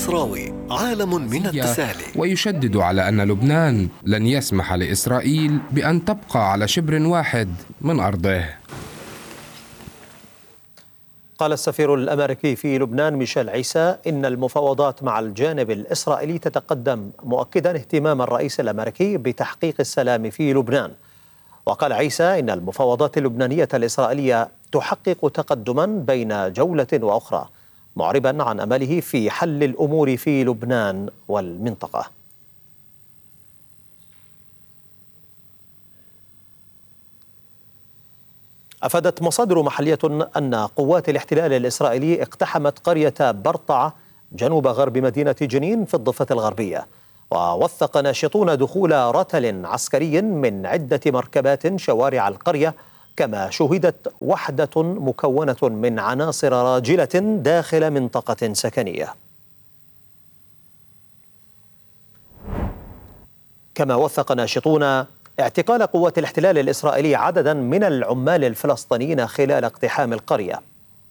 القصراوي، عالم من التسالي. ويشدد على أن لبنان لن يسمح لإسرائيل بأن تبقى على شبر واحد من أرضه. قال السفير الأمريكي في لبنان ميشيل عيسى إن المفاوضات مع الجانب الإسرائيلي تتقدم، مؤكدا اهتمام الرئيس الأمريكي بتحقيق السلام في لبنان. وقال عيسى إن المفاوضات اللبنانية الإسرائيلية تحقق تقدما بين جولة وأخرى، معربا عن أمله في حل الأمور في لبنان والمنطقة. أفادت مصادر محلية أن قوات الاحتلال الإسرائيلي اقتحمت قرية برطعة جنوب غرب مدينة جنين في الضفة الغربية. ووثق ناشطون دخول رتل عسكري من عدة مركبات شوارع القرية، كما شهدت وحدة مكونة من عناصر راجلة داخل منطقة سكنية. كما وثق ناشطون اعتقال قوات الاحتلال الإسرائيلي عددا من العمال الفلسطينيين خلال اقتحام القرية.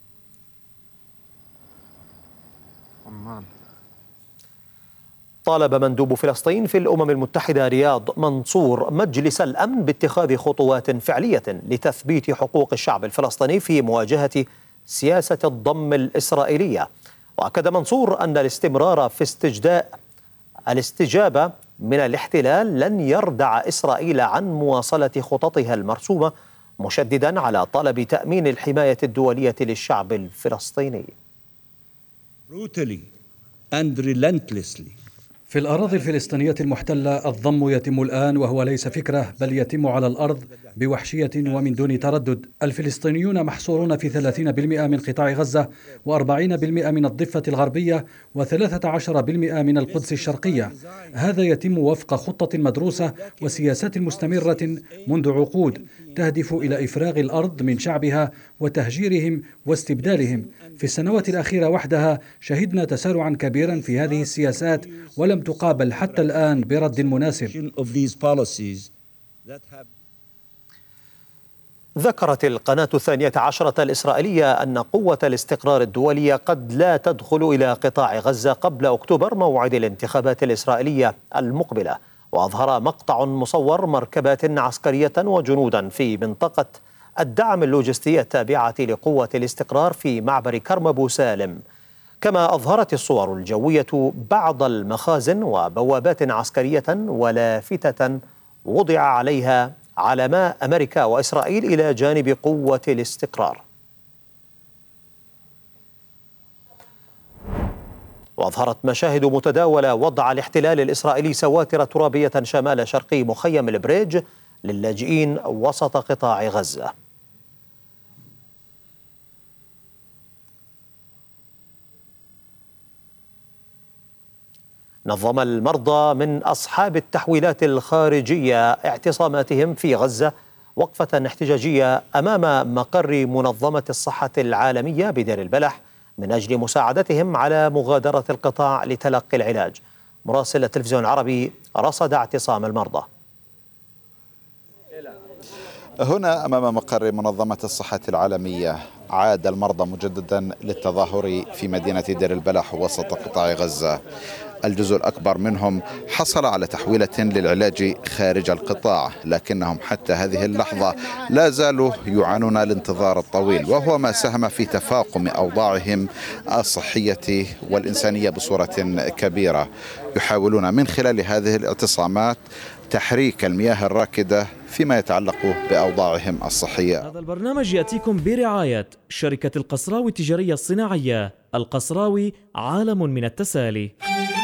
طالب مندوب فلسطين في الأمم المتحدة رياض منصور مجلس الأمن باتخاذ خطوات فعلية لتثبيت حقوق الشعب الفلسطيني في مواجهة سياسة الضم الإسرائيلية. وأكد منصور أن الاستمرار في الاستجابة من الاحتلال لن يردع إسرائيل عن مواصلة خططها المرسومة، مشددا على طلب تأمين الحماية الدولية للشعب الفلسطيني. في الأراضي الفلسطينية المحتلة الضم يتم الآن، وهو ليس فكرة بل يتم على الأرض بوحشية ومن دون تردد. الفلسطينيون محصورون في 30% من قطاع غزة، و40% من الضفة الغربية، و13% من القدس الشرقية. هذا يتم وفق خطة مدروسة وسياسات مستمرة منذ عقود تهدف إلى إفراغ الأرض من شعبها وتهجيرهم واستبدالهم. في السنوات الأخيرة وحدها شهدنا تسارعا كبيرا في هذه السياسات، ولم تقابل حتى الآن برد مناسب. ذكرت القناة 12 الإسرائيلية أن قوة الاستقرار الدولية قد لا تدخل إلى قطاع غزة قبل أكتوبر، موعد الانتخابات الإسرائيلية المقبلة. وأظهر مقطع مصور مركبات عسكرية وجنودا في منطقة الدعم اللوجستي التابعة لقوة الاستقرار في معبر كرم أبو سالم. كما أظهرت الصور الجوية بعض المخازن وبوابات عسكرية ولافتة وضع عليها علما أمريكا وإسرائيل إلى جانب قوة الاستقرار. وأظهرت مشاهد متداولة وضع الاحتلال الإسرائيلي سواتر ترابية شمال شرقي مخيم البريج للاجئين وسط قطاع غزة. نظم المرضى من أصحاب التحويلات الخارجية اعتصاماتهم في غزة وقفة احتجاجية أمام مقر منظمة الصحة العالمية بدير البلح من أجل مساعدتهم على مغادرة القطاع لتلقي العلاج. مراسل التلفزيون العربي رصد اعتصام المرضى. هنا أمام مقر منظمة الصحة العالمية عاد المرضى مجددا للتظاهر في مدينة دير البلح وسط قطاع غزة. الجزء الأكبر منهم حصل على تحويلة للعلاج خارج القطاع، لكنهم حتى هذه اللحظة لا زالوا يعانون الانتظار الطويل، وهو ما ساهم في تفاقم أوضاعهم الصحية والإنسانية بصورة كبيرة. يحاولون من خلال هذه الاعتصامات تحريك المياه الراكدة فيما يتعلق بأوضاعهم الصحية. هذا البرنامج يأتيكم برعاية شركة القصراوي التجارية الصناعية. القصراوي، عالم من التسالي.